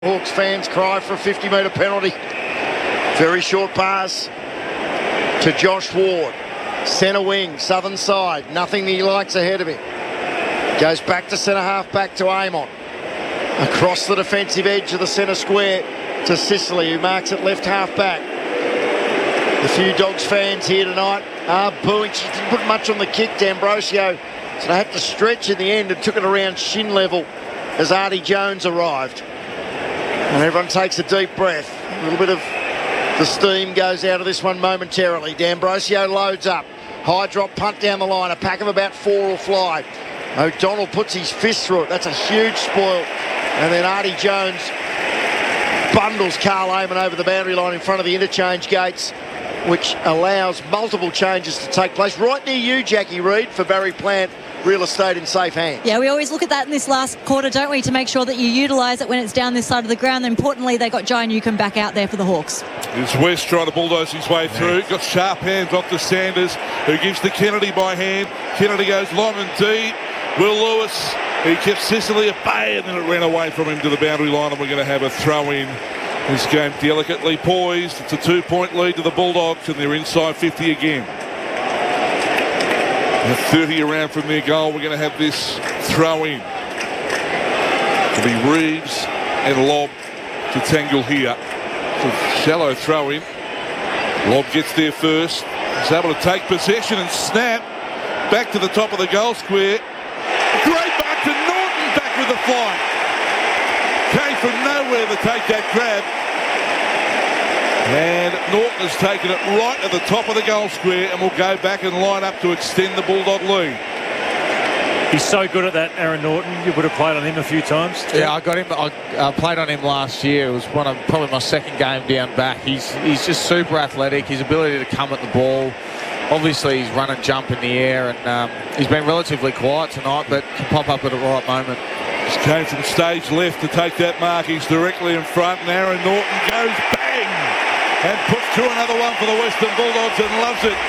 Hawks fans cry for a 50-metre penalty. Very short pass to Josh Ward. Centre wing, southern side. Nothing that he likes ahead of him. Goes back to centre half, back to Amon. Across the defensive edge of the centre square to Sicily, who marks it left half back. The few Dogs fans here tonight are booing. She didn't put much on the kick, D'Ambrosio. So they had to stretch in the end and took it around shin level as Artie Jones arrived. And everyone takes a deep breath. A little bit of the steam goes out of this one momentarily. D'Ambrosio loads up. High drop punt down the line. A pack of about 4 will fly. O'Donnell puts his fist through it. That's a huge spoil. And then Artie Jones bundles Carl Amon over the boundary line in front of the interchange gates, which allows multiple changes to take place. Right near you, Jackie Reid, for Barry Plant. Real estate in safe hands. Yeah, we always look at that in this last quarter, don't we, to make sure that you utilise it when it's down this side of the ground. Importantly, they got Jai Newcombe back out there for the Hawks. Here's West trying to bulldoze his way through. Got sharp hands off to Sanders, who gives to Kennedy by hand. Kennedy goes long and deep. Will Lewis, he kept Sicily at bay, and then it ran away from him to the boundary line, and we're going to have a throw in. This game delicately poised. It's a 2-point lead to the Bulldogs, and they're inside 50 again. And 30 around from their goal. We're going to have this throw in. It'll be Reeves and Lobb to tangle here. It's a shallow throw in. Lobb gets there first. He's able to take possession and snap back to the top of the goal square. Great back to Norton, back with the fly. Came from nowhere to take that grab. And Norton has taken it right at the top of the goal square and will go back and line up to extend the Bulldog lead. He's so good at that, Aaron Norton. You would have played on him a few times. Yeah, I got him. I played on him last year. It was probably my second game down back. He's just super athletic. His ability to come at the ball. Obviously, he's run and jump in the air, and he's been relatively quiet tonight, but can pop up at the right moment. Just came from stage left to take that mark. He's directly in front, and Aaron Norton goes bang and puts through another one for the Western Bulldogs and loves it.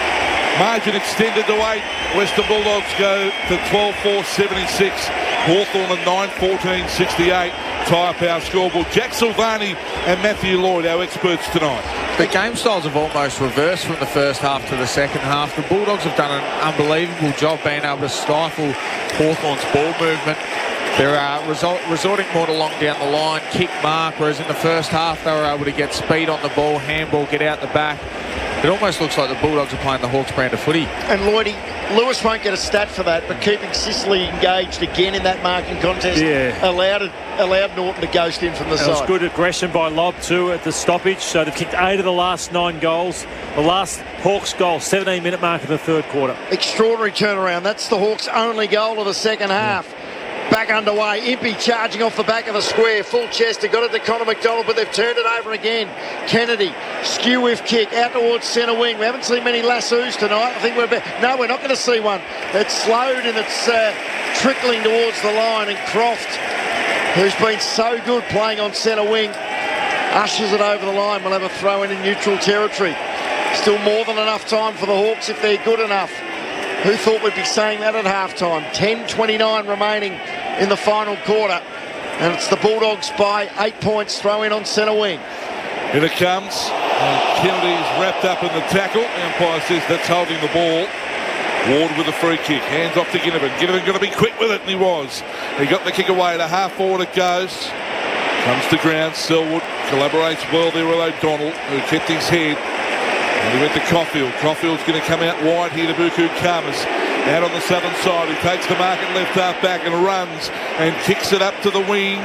Margin extended to 8. Western Bulldogs go to 12-4-76. Hawthorn at 9-14-68. Tyre Power scoreboard. Jack Silvani and Matthew Lloyd, our experts tonight. The game styles have almost reversed from the first half to the second half. The Bulldogs have done an unbelievable job being able to stifle Hawthorn's ball movement. They're resorting more to long down the line, kick mark, whereas in the first half they were able to get speed on the ball, handball, get out the back. It almost looks like the Bulldogs are playing the Hawks brand of footy. And Lloydie, Lewis won't get a stat for that, but keeping Sicily engaged again in that marking contest allowed Norton to ghost in from the side. It was good aggression by Lobb too at the stoppage. So they've kicked 8 of the last 9 goals. The last Hawks goal, 17-minute mark of the third quarter. Extraordinary turnaround. That's the Hawks' only goal of the second half. Back underway, Impey charging off the back of the square, full chested, got it to Connor McDonald, but they've turned it over again. Kennedy, skew whiff kick out towards centre wing. We haven't seen many lassos tonight. I think we're not going to see one. It's slowed and it's trickling towards the line, and Croft, who's been so good playing on centre wing, ushers it over the line. We'll have a throw in neutral territory. Still more than enough time for the Hawks if they're good enough. Who thought we'd be saying that at halftime? 10:29 remaining in the final quarter, and it's the Bulldogs by 8 points. Throw in on centre wing. Here it comes. Kennedy's wrapped up in the tackle. The umpire says that's holding the ball. Ward with a free kick. Hands off to Ginnivan. Ginnivan got to be quick with it, and he was. He got the kick away. To half forward it goes. Comes to ground. Selwood collaborates well there with O'Donnell, who kept his head. And he went to Caulfield. Caulfield's going to come out wide here to Buku Khamis. Out on the southern side. He takes the mark at left half back and runs and kicks it up to the wing.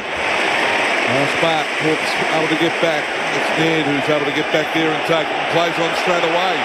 Smart. Hawks able to get back. It's Ned who's able to get back there and take it and plays on straight away.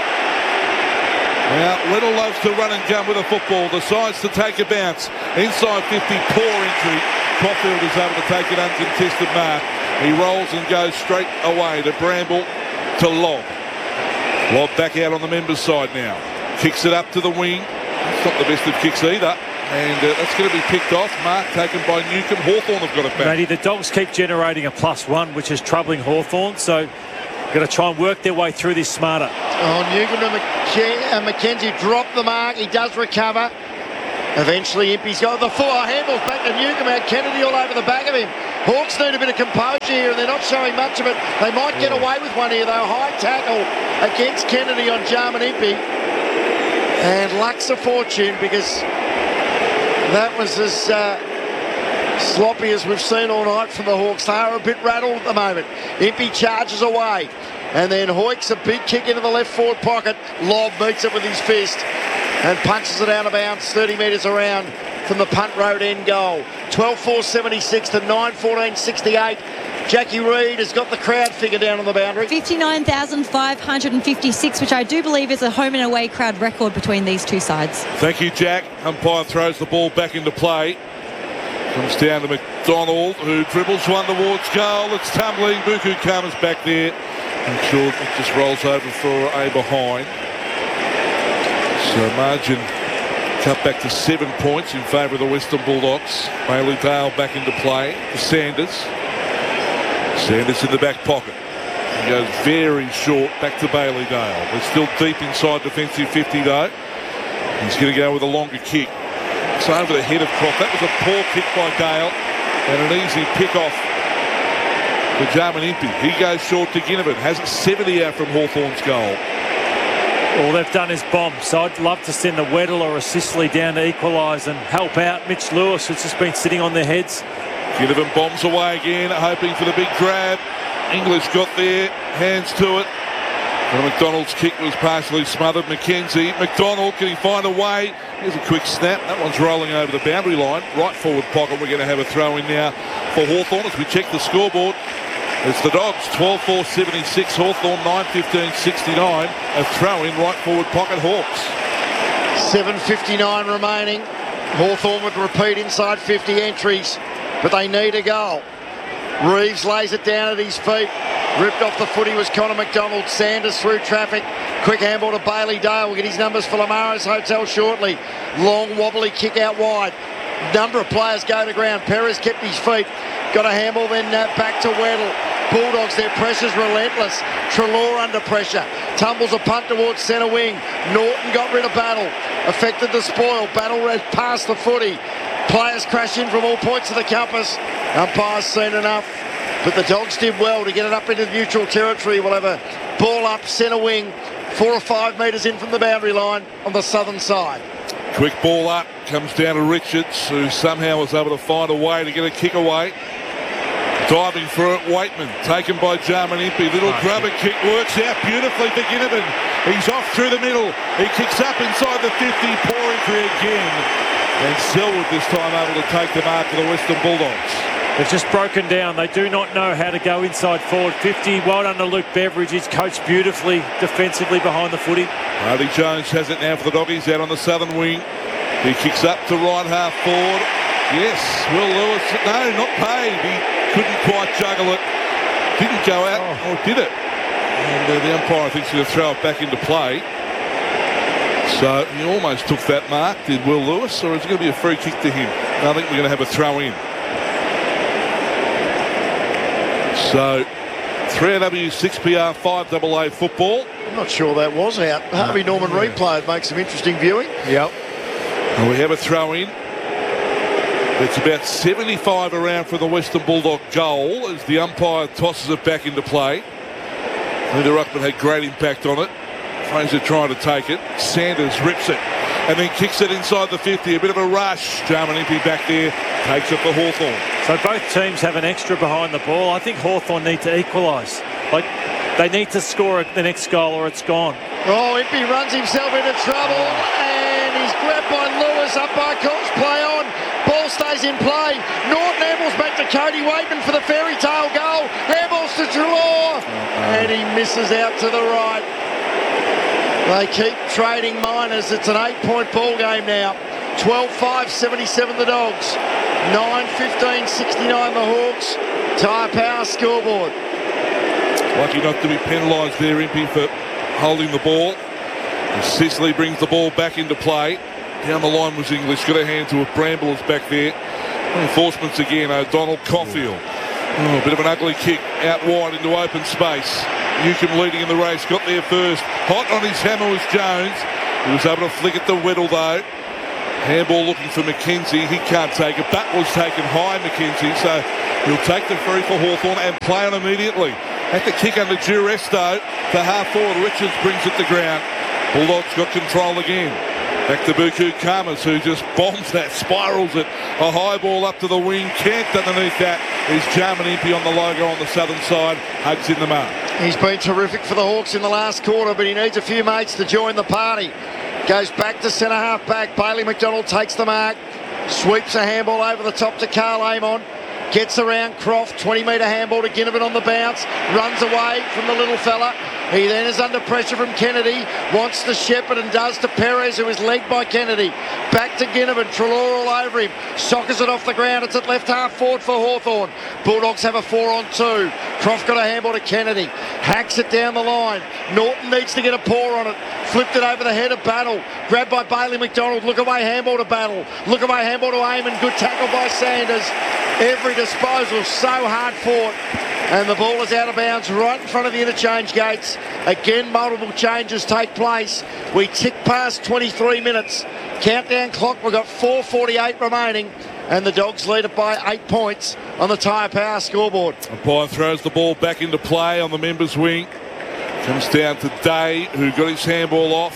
Now, Little loves to run and jump with a football. Decides to take a bounce. Inside 50, poor entry. Caulfield is able to take an uncontested mark. He rolls and goes straight away to Bramble to Lobb. Lobb back out on the members' side now. Kicks it up to the wing. It's not the best of kicks either. And that's going to be picked off. Mark taken by Newcombe. Hawthorn have got it back. Matty, the Dogs keep generating a +1, which is troubling Hawthorn. So got to try and work their way through this smarter. Newcombe to McKenzie dropped the mark. He does recover. Eventually, Impey's got the full handballs back to Newcombe. Kennedy all over the back of him. Hawks need a bit of composure here, and they're not showing much of it. They might get away with one here, though. High tackle against Kennedy on Jarman Impey. And luck's a fortune, because that was as sloppy as we've seen all night from the Hawks. They are a bit rattled at the moment. Impey charges away. And then Hoyks, a big kick into the left forward pocket. Lobb meets it with his fist and punches it out of bounds 30 metres around from the punt road end goal. 12-4-76 to 9-14-68. Jackie Reid has got the crowd figure down on the boundary. 59,556, which I do believe is a home and away crowd record between these two sides. Thank you, Jack. Umpire throws the ball back into play. Comes down to McDonald, who dribbles one towards goal. It's tumbling. Buku Kama's back there. And short, it just rolls over for a behind. So margin cut back to 7 points in favour of the Western Bulldogs. Bailey Dale back into play for Sanders. Sanders in the back pocket. He goes very short back to Bailey Dale. They're still deep inside defensive 50 though. He's going to go with a longer kick. It's over the head of Croft. That was a poor kick by Dale and an easy pick off for Jarman Impey. He goes short to Ginnivan. Has it 70 out from Hawthorn's goal. All they've done is bomb, so I'd love to send a Weddle or a Sicily down to equalise and help out Mitch Lewis, who's just been sitting on their heads. Ginnivan bombs away again, hoping for the big grab. English got there, hands to it. And McDonald's kick was partially smothered. McKenzie, McDonald, can he find a way? Here's a quick snap. That one's rolling over the boundary line. Right forward pocket. We're going to have a throw in now for Hawthorn as we check the scoreboard. It's the Dogs, 12-4-76, Hawthorn 9-15-69. A throw in right forward pocket, Hawks. 7:59 remaining. Hawthorn would repeat inside 50 entries, but they need a goal. Reeves lays it down at his feet. Ripped off the footy was Connor McDonald. Sanders through traffic. Quick handball to Bailey Dale. We'll get his numbers for Lamaro's Hotel shortly. Long wobbly kick out wide. Number of players go to ground. Perez kept his feet. Got a handball then back to Weddle. Bulldogs, their pressure's relentless. Treloar under pressure. Tumbles a punt towards centre wing. Norton got rid of Battle. Affected the spoil. Battle ran past the footy. Players crash in from all points of the compass. Umpire's seen enough. But the Dogs did well to get it up into neutral territory. We'll have a ball up centre wing. 4 or 5 metres in from the boundary line on the southern side. Quick ball up. Comes down to Richards, who somehow was able to find a way to get a kick away. Diving for it, Waitman, taken by Jarman Impey. Little grubber kick, works out beautifully for Ginnivan. He's off through the middle. He kicks up inside the 50, poor entry again. And Selwood this time able to take the mark for the Western Bulldogs. They've just broken down. They do not know how to go inside forward 50. Well done to Luke Beveridge. He's coached beautifully defensively behind the footy. Harley Jones has it now for the Doggies out on the southern wing. He kicks up to right half forward. Yes, Will Lewis, no, not paid. He couldn't quite juggle it. Didn't go out, or did it? And the umpire, I think, is going to throw it back into play. So he almost took that mark, did Will Lewis, or is it going to be a free kick to him? I think we're going to have a throw in. So 3AW, 6PR, 5AA football. I'm not sure that was out. Harvey Norman replay makes some interesting viewing. Yep. And we have a throw in. It's about 75 around for the Western Bulldog goal as the umpire tosses it back into play. Linda Ruckman had great impact on it. Fraser trying to take it. Sanders rips it and then kicks it inside the 50. A bit of a rush. Jarman Impey back there. Takes it for Hawthorn. So both teams have an extra behind the ball. I think Hawthorn need to equalise. Like, they need to score the next goal or it's gone. Oh, Impey runs himself into trouble and he's grabbed by Lewis. Umpire calls play on. Ball stays in play. Norton handballs back to Cody Waitman for the fairy tale goal. Handballs to Treloar and he misses out to the right. They keep trading minors. It's an 8-point ball game now. 12-5-77 the Dogs. 9-15-69 the Hawks. Tyre Power scoreboard. Lucky not to be penalised there, Impey, for holding the ball. And Sicily brings the ball back into play. Down the line was English. Got a hand to it. Bramble is back there. Reinforcements again. O'Donnell, Caulfield. Oh, a bit of an ugly kick out wide into open space. Newcomb leading in the race. Got there first. Hot on his hammer was Jones. He was able to flick it to Weddle though. Handball looking for McKenzie. He can't take it. Butt was taken high, McKenzie. So He'll take the free for Hawthorn and play on immediately. At the kick under duress though, to half forward, Richards brings it to ground. Bulldogs got control again. Back to Buku Kamas, who just bombs that, spirals it. A high ball up to the wing. Camped underneath that is Jarman Impey on the logo on the southern side. Hugs in the mark. He's been terrific for the Hawks in the last quarter, but he needs a few mates to join the party. Goes back to centre half back. Bailey McDonald takes the mark. Sweeps a handball over the top to Carl Amon. Gets around Croft. 20-metre handball to Ginnivan on the bounce. Runs away from the little fella. He then is under pressure from Kennedy. Wants to shepherd and does to Perez, who is legged by Kennedy. Back to Ginnivan. Treloar all over him. Sockers it off the ground. It's at left half forward for Hawthorn. Bulldogs have a 4-on-2. Croft got a handball to Kennedy. Hacks it down the line. Norton needs to get a paw on it. Flipped it over the head of Battle. Grabbed by Bailey McDonald. Look away handball to Battle. Look away handball to Eamon. Good tackle by Sanders. Every disposal so hard fought. And the ball is out of bounds right in front of the interchange gates. Again, multiple changes take place. We tick past 23 minutes. Countdown clock, we've got 4:48 remaining. And the Dogs lead it by 8 points on the Tyre Power scoreboard. Umpire throws the ball back into play on the members' wing. Comes down to Day, who got his handball off.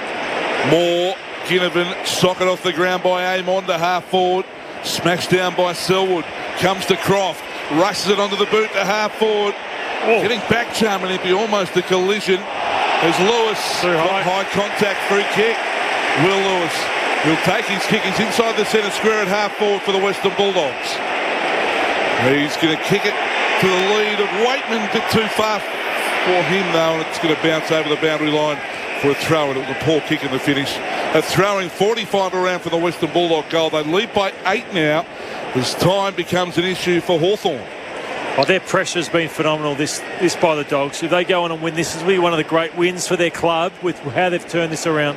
Moore, Ginnivan, socket off the ground by Amon to half forward. Smashed down by Selwood. Comes to Croft. Rushes it onto the boot to half forward. Oh. Getting back Jarman Impey, almost a collision. As Lewis, high contact free kick. Will Lewis, he'll take his kick. He's inside the centre square at half forward for the Western Bulldogs. He's going to kick it to the lead of Waitman. A bit too far for him though, and it's going to bounce over the boundary line for a throw. And it was a poor kick in the finish. A throwing 45 around for the Western Bulldog goal. They lead by 8 now as time becomes an issue for Hawthorn. Oh, their pressure's been phenomenal this by the Dogs. If they go on and win, this will be one of the great wins for their club with how they've turned this around.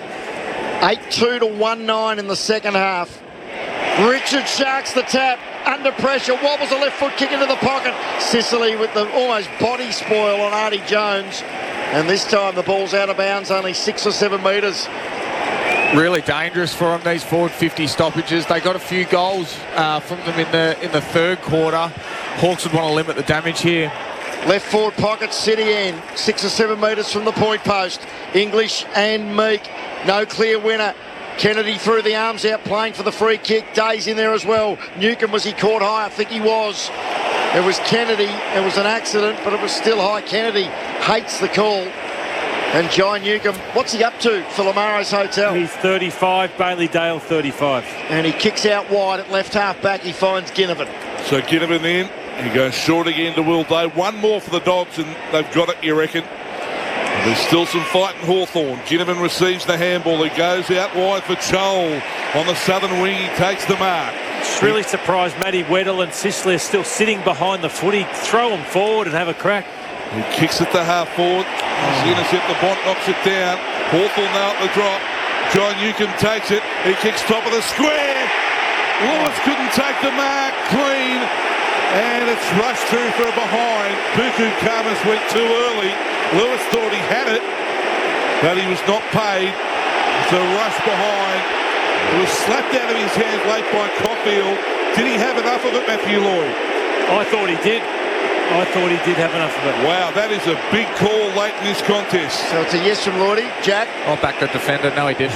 8-2 to 1-9 in the second half. Richard sharks the tap. Under pressure, wobbles a left foot kick into the pocket. Sicily with the almost body spoil on Artie Jones. And this time the ball's out of bounds, only 6 or 7 metres. Really dangerous for them, these forward 50 stoppages. They got a few goals from them in the third quarter. Hawks would want to limit the damage here. Left forward pocket, City end. 6 or 7 metres from the point post. English and Meek. No clear winner. Kennedy threw the arms out, playing for the free kick. Day's in there as well. Newcomb, was he caught high? I think he was. It was Kennedy. It was an accident, but it was still high. Kennedy hates the call. And John Newcomb, what's he up to for Lamaro's Hotel? He's 35, Bailey Dale 35. And he kicks out wide at left half back. He finds Ginnivan. So Ginnivan in. He goes short again to Will Day. One more for the Dogs and they've got it, you reckon? And there's still some fight in Hawthorn. Ginnivan receives the handball. He goes out wide for Chol. On the southern wing, he takes the mark. It's really surprised Matty Weddle and Sicily are still sitting behind the footy. Throw them forward and have a crack. He kicks it to half forward. He's intercept the Bont, knocks it down. Hawthorn now at the drop. John Newcomb takes it. He kicks top of the square. Lewis couldn't take the mark. Clean. And it's rushed through for a behind. Buku Kamas went too early. Lewis thought he had it, but he was not paid. It's a rush behind. It was slapped out of his hands late by Caulfield. Did he have enough of it, Matthew Lloyd? I thought he did. I thought he did have enough of it. Wow, that is a big call late in this contest. So it's a yes from Lloydie. Jack? I'll back the defender. No, he did.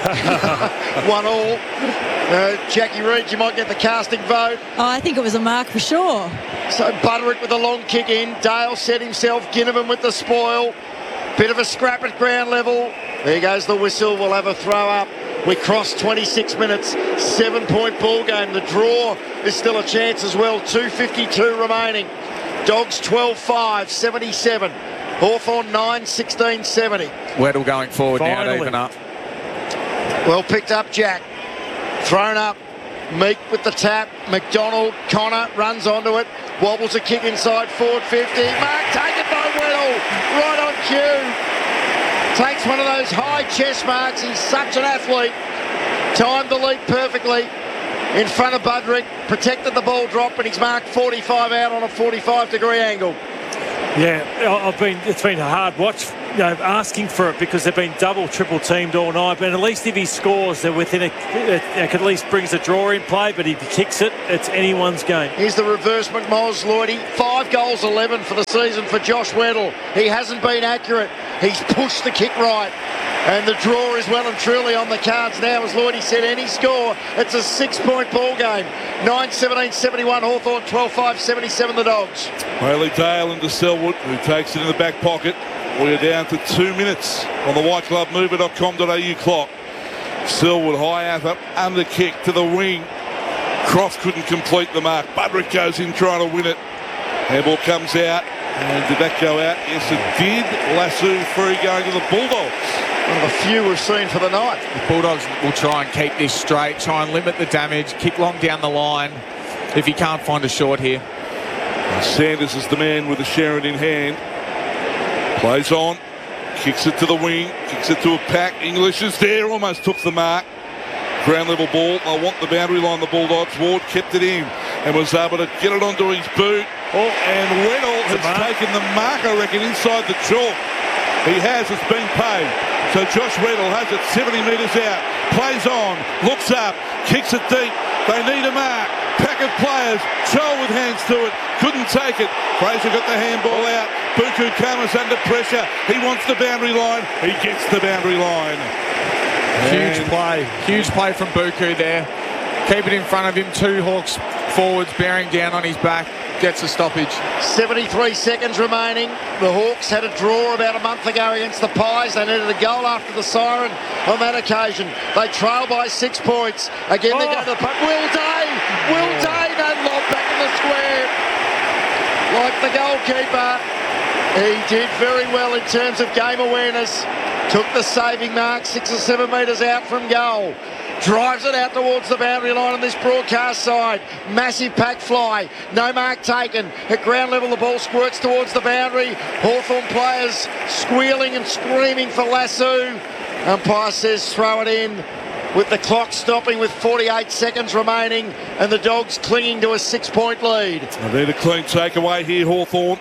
1-1. Jackie Reid, you might get the casting vote. Oh, I think it was a mark for sure. So Butterick with a long kick in. Dale set himself. Ginnivan with the spoil. Bit of a scrap at ground level. There goes the whistle. We'll have a throw up. We crossed 26 minutes. 7-point ball game. The draw is still a chance as well. 2:52 remaining. Dogs 12-5, 77. Hawthorn 9-16, 70. Weddle going forward now to Finally. even up. Well picked up, Jack. Thrown up. Meek with the tap. McDonald, Connor runs onto it. Wobbles a kick inside forward 50. Mark taken by Weddle. Right on cue. Takes one of those high chest marks. He's such an athlete. Timed the leap perfectly. In front of Budrick, protected the ball drop, and he's marked 45 out on a 45-degree angle. Yeah, it's been a hard watch asking for it because they've been double, triple teamed all night. But at least if he scores, they're within it at least brings a draw in play. But if he kicks it, it's anyone's game. Here's the reverse McMoz, Lloydie. 5 goals, 11 for the season for Josh Weddle. He hasn't been accurate. He's pushed the kick right. And the draw is well and truly on the cards now. As Lloydie said, any score, it's a 6-point ball game. 9-17-71 Hawthorn, 12-5-77 the Dogs. Haley Dale into Selwood, who takes it in the back pocket. We're down to 2 minutes on the whiteclubmover.com.au clock. Selwood high out up, under kick to the wing. Croft couldn't complete the mark. Budrick goes in trying to win it. Handball comes out. And did that go out? Yes, it did. Lasso free going to the Bulldogs. One of the few we've seen for the night. The Bulldogs will try and keep this straight, try and limit the damage, kick long down the line if he can't find a short here. Sanders is the man with the Sharon in hand. Plays on, kicks it to the wing, kicks it to a pack. English is there, almost took the mark. Ground level ball. I want the boundary line, the Bulldogs. Ward kept it in and was able to get it onto his boot. Oh, and Weddle has taken the mark, I reckon, inside the chalk. He has, it's been paid. So Josh Weddle has it 70 metres out. Plays on, looks up, kicks it deep. They need a mark. Pack of players. Joel with hands to it. Couldn't take it. Fraser got the handball out. Buku Kamas under pressure. He wants the boundary line. He gets the boundary line. Huge play. Huge play from Buku there. Keep it in front of him. 2 Hawks forwards bearing down on his back. Gets a stoppage. 73 seconds remaining. The Hawks had a draw about a month ago against the Pies. They needed a goal after the siren on that occasion. They trail by 6 points. Again, they go to the puck. Will Day! Will Day! No lob back in the square. Like the goalkeeper, he did very well in terms of game awareness. Took the saving mark 6 or 7 metres out from goal. Drives it out towards the boundary line on this broadcast side. Massive pack fly. No mark taken. At ground level, the ball squirts towards the boundary. Hawthorn players squealing and screaming for Lasso. Umpire says throw it in, with the clock stopping with 48 seconds remaining and the Dogs clinging to a 6-point lead. I need a clean takeaway here, Hawthorn.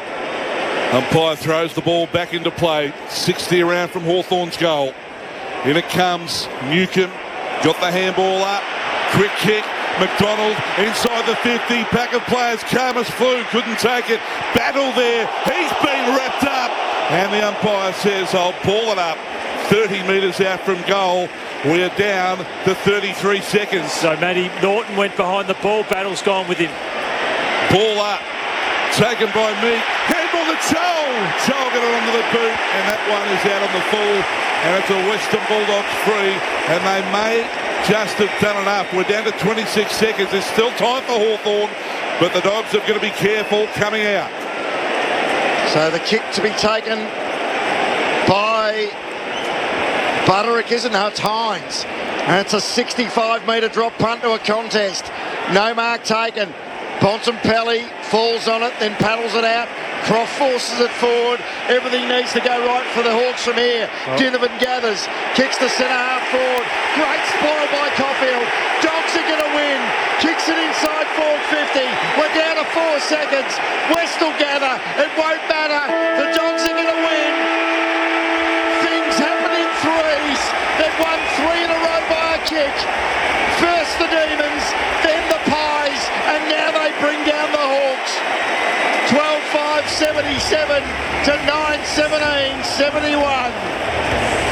Umpire throws the ball back into play. 60 around from Hawthorn's goal. In it comes Newcomb. Got the handball up. Quick kick. McDonald inside the 50. Pack of players. Kamas flew. Couldn't take it. Battle there. He's been wrapped up. And the umpire says, I'll ball it up. 30 metres out from goal. We are down to 33 seconds. So Matty Norton went behind the ball. Battle's gone with him. Ball up. Taken by Meek. Handball to Joel. Joel got it onto the boot. And that one is out on the full. And it's a Western Bulldogs free. And they may just have done enough. We're down to 26 seconds. There's still time for Hawthorn. But the Dogs have got to be careful coming out. So the kick to be taken by Budrick, isn't it? It's Hines. And it's a 65-metre drop punt to a contest. No mark taken. Bontempelli falls on it, then paddles it out. Croft forces it forward. Everything needs to go right for the Hawks from here. Ginnivan gathers, kicks the centre half forward. Great spoil by Caulfield. Dogs are going to win. Kicks it inside forward 50. We're down to 4 seconds. West will gather. It won't matter. The Dogs are going to win. Things happen in threes. They've won 3 in a row by a kick. First the Demons, then the Pies, and now they bring down the Hawks. 12-5-77 to 9-17-71.